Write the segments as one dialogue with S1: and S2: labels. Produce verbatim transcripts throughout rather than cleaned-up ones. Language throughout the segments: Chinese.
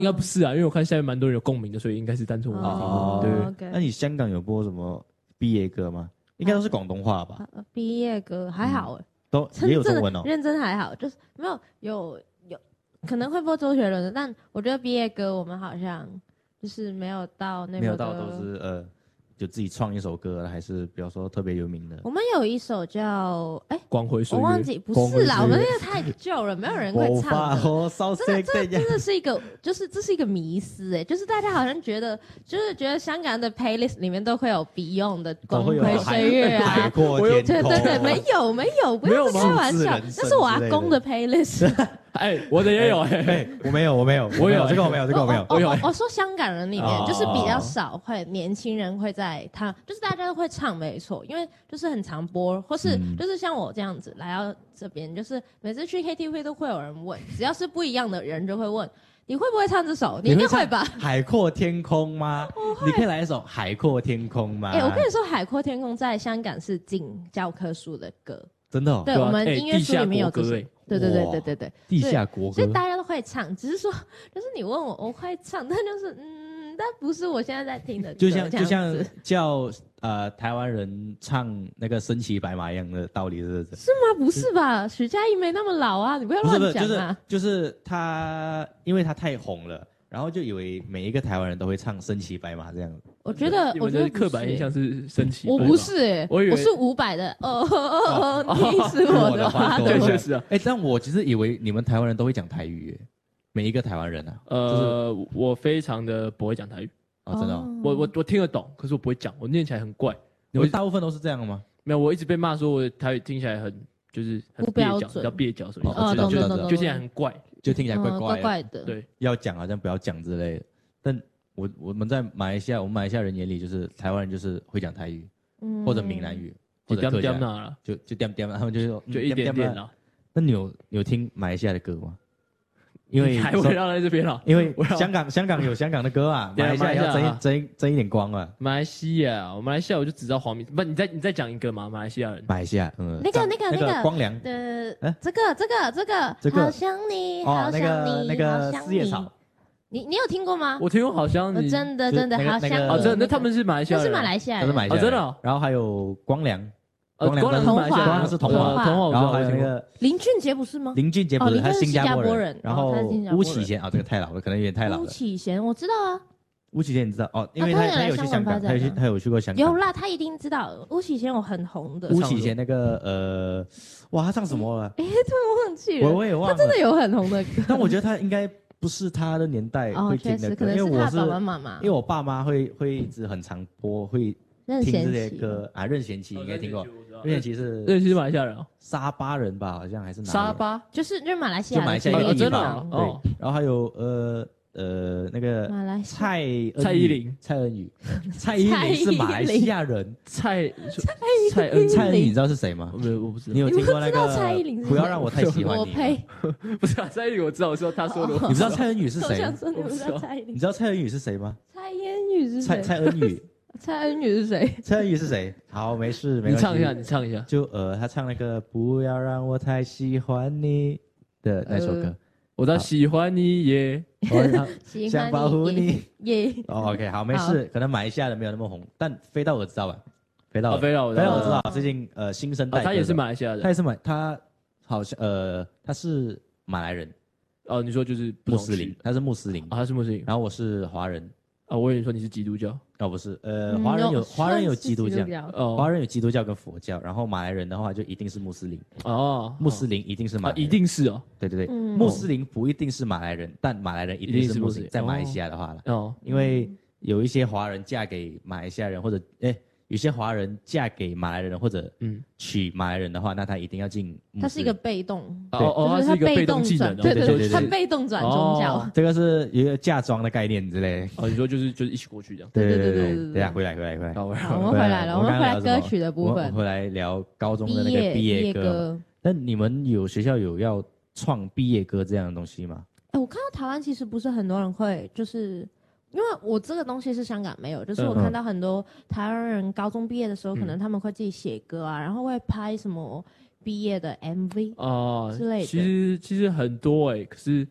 S1: 应该不是啊，因为我看下面蛮多人有共鸣的，所以应该是单纯我听的。
S2: 哦
S1: 对，
S3: okay. 那你香港有播什么毕业歌吗？应该都是广东话吧？
S2: 啊、毕业歌还好哎、
S3: 嗯，都也有中文哦。
S2: 认真还好，就是没有有有可能会播周杰伦的，但我觉得毕业歌我们好像就是没有到那个
S3: 没有到都是呃。就自己创一首歌，还是比方说特别有名的。
S2: 我们有一首叫哎，
S1: 光辉岁月，
S2: 我忘记不是啦，我们那个太旧了，没有人会唱的。真的，这真的是一个，就是这是一个迷思哎，就是大家好像觉得，就是觉得香港的 playlist 里面都会有 Beyond 的光辉岁月啊，
S3: 海阔天空，
S2: 对对对，没有没有，不要开玩笑，那是我阿公的 playlist。
S1: 哎，我的也有哎、
S3: 欸，我没有，我没有，我有这个我没有，这个我没有，
S2: 我有。我说香港人里面就是比较少会年轻人会在他，就是大家都会唱没错，因为就是很常播，或是就是像我这样子来到这边，就是每次去 K T V 都会有人问，只要是不一样的人就会问你会不会唱这首，你应该会吧？
S3: 海阔天空吗？你可以来一首海阔天空吗？
S2: 哎、欸，我跟你说，海阔天空在香港是进教科书的歌。
S3: 真的、哦，
S2: 对，我们音乐书里面有这首，对对对对对对，
S3: 地下国歌，
S2: 所以大家都会唱，只是说，就是你问我，我会唱，但就是嗯，但不是我现在在听的歌，
S3: 就像就像叫呃台湾人唱那个身骑白马一样的道理，是不是？
S2: 是吗？不是吧？许佳莹没那么老啊，你不要乱讲啊。
S3: 就是就是他，因为他太红了。然后就以为每一个台湾人都会唱身骑白马这样。
S2: 我觉得，我觉得
S1: 刻板印象是身骑白马。
S2: 我不是哎、欸，我以为我是伍佰的。哦哦哦，你是我的花朵。
S1: 对，确实啊。
S3: 哎，但我其实以为你们台湾人都会讲台语，哎，每一个台湾人啊。
S1: 呃，就是、我非常的不会讲台语。
S3: 哦，真的、哦。
S1: 我我我听得懂，可是我不会讲，我念起来很怪。
S3: 你们大部分都是这样吗？
S1: 没有，我一直被骂说我的台语听起来很就是很蹩脚，比较蹩脚什么的。
S2: 哦，懂懂懂，
S1: 就听起来很怪，
S3: 就听起来怪怪的。
S2: 怪怪的。
S1: 对，
S3: 要讲好像不要讲之类的。但我我们在马来西亚，我们马来西亚人眼里就是台湾人就是会讲台语，嗯、或者闽南语，或者客家，就就掂掂，他们就说
S1: 就一点点啦。
S3: 那你有有听马来西亚的歌吗？因为
S1: 还围绕在这边了，
S3: 因为香港香港有香港的歌啊，马来西亚要争争争一点光啊。
S1: 马来西亚，马来西亚我就只知道黄明，不，你再你再讲一个嘛，马来西亚人。
S3: 马来西亚，嗯，
S2: 那个那个
S3: 那个光良
S2: 的，这个这个这个
S3: 这个，
S2: 好想你，
S3: 哦，
S2: 那
S3: 个那个四叶草。
S2: 你你有听过吗？
S1: 我听过，好像你
S2: 真的真的好想你。
S1: 哦，真的，那他们是马来西亚人，
S2: 那是马来西亚人，
S3: 是马来西亚
S1: 人，真的。
S3: 然后还有光良，
S1: 光良
S3: 是
S1: 马来西亚，
S3: 光良是童话，
S1: 童话。
S3: 然后还有那个
S2: 林俊杰不是吗？
S3: 林俊杰不是，他是新加坡
S2: 人。
S3: 然后巫启贤啊，这个太老了，可能有点太老了。
S2: 巫启贤我知道啊，
S3: 巫启贤你知道哦，因为他他有去香港，他有去他有去过香港。
S2: 有啦，他一定知道巫启贤，我很红的。
S3: 巫启贤那个呃，哇，他唱什么了？
S2: 哎，突然忘记了，
S3: 我我也忘了。
S2: 他真的有很红的歌，
S3: 但我觉得他应该。不是他的年代会听的歌，因为我是因为我爸妈会会一直很常播，会听这些歌啊。任贤齐应该听过，任贤齐是
S1: 任贤齐是马来西亚人哦，
S3: 沙巴人吧，好像还是哪？
S1: 沙巴
S2: 就是就是马来西亚，
S3: 就马来西亚一个
S1: 地
S3: 方。对，然后还有呃呃那个蔡
S1: 蔡依林、
S3: 蔡恩宇，蔡依林是马来西亚人，
S1: 蔡
S3: 蔡恩蔡恩宇你知道是谁吗？
S1: 没有，我不知道。
S3: 你有听过那个？
S2: 蔡依林
S3: 不要让我太喜欢你。
S2: 我呸！
S1: 不是啊，蔡依林我知道，我说他说的。
S3: 你知道蔡恩宇是谁？
S2: 我知道蔡依林。
S3: 你知道蔡恩宇是谁吗？
S2: 蔡恩宇是谁？
S3: 蔡蔡恩宇。
S2: 蔡恩宇是谁？
S3: 蔡恩宇是谁？好，没事，没关系。
S1: 你唱一下，你唱一下。
S3: 就呃，他唱那个“不要让我太喜欢你”的那首歌。
S1: 我在喜欢你耶，
S3: 想保护你
S2: 耶。
S3: 哦 ，OK， 好，没事。可能马来西亚的没有那么红，但飞到我知道吧？飞到
S1: 飞到
S3: 飞到我知道。最近呃，新生代
S1: 他也是马来西亚人，
S3: 他也是马，他好像呃，他是马来人。
S1: 哦，你说就是
S3: 穆斯林，他是穆斯林，
S1: 他是穆斯林。
S3: 然后我是华人。
S1: 啊，我以为你说你是基督教。
S3: 哦，不是，呃，华人有华人有基督教，华人有基督教跟佛教，然后马来人的话就一定是穆斯林。
S1: 哦，
S3: 穆斯林一定是马来人，
S1: 一定是哦。
S3: 对对对，穆斯林不一定是马来人，但马来人一定是穆斯林，在马来西亚的话了。哦，因为有一些华人嫁给马来西亚人，或者哎。有些华人嫁给马来人或者嗯娶马来人的话，那他一定要进。
S2: 他是一个被动，
S1: 哦哦，他是一个被动技能，
S2: 对对对，他被动转宗教。
S3: 这个是一个嫁妆的概念之类。
S1: 哦，你说就是就是一起过去这样。
S3: 对对对对对，等下回来回来回来。
S2: 好，我们回来了，我们回来歌曲的部分，
S3: 回来聊高中的那个毕业歌。那你们有学校有要创毕业歌这样的东西吗？
S2: 哎，我看到台湾其实不是很多人会，就是。因为我这个东西是香港没有，就是我看到很多台湾人高中毕业的时候，嗯、可能他们会自己写歌啊，然后会拍什么毕业的 M V 哦之类的。
S1: 其实其实很多哎、欸，可是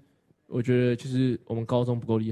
S1: 我觉得就是我们高中不够厉害。